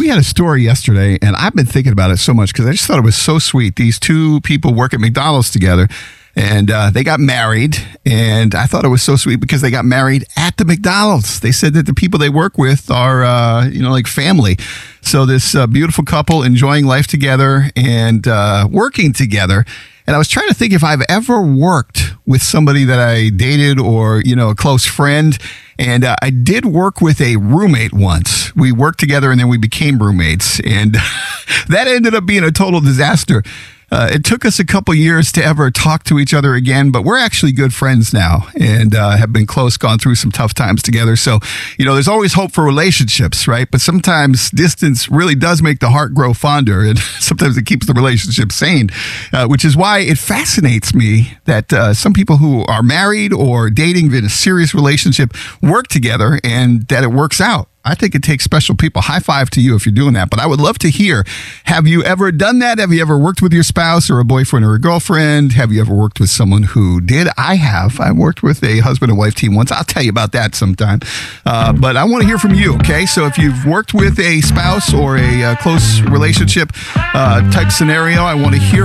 we had a story yesterday, and I've been thinking about it so much because I just thought it was so sweet. These two people work at McDonald's together, and they got married, and I thought it was so sweet because they got married at the McDonald's. They said that the people they work with are, like family. So this beautiful couple enjoying life together and working together. And I was trying to think if I've ever worked with somebody that I dated or, a close friend. And I did work with a roommate once. We worked together and then we became roommates. And that ended up being a total disaster. It took us a couple years to ever talk to each other again, but we're actually good friends now and have been close, gone through some tough times together. So, there's always hope for relationships, right? But sometimes distance really does make the heart grow fonder, and sometimes it keeps the relationship sane, which is why it fascinates me that some people who are married or dating in a serious relationship work together and that it works out. I think it takes special people. High five to you if you're doing that. But I would love to hear, have you ever done that? Have you ever worked with your spouse or a boyfriend or a girlfriend? Have you ever worked with someone who did? I have. I worked with a husband and wife team once. I'll tell you about that sometime. But I want to hear from you, okay? So if you've worked with a spouse or a close relationship type scenario, I want to hear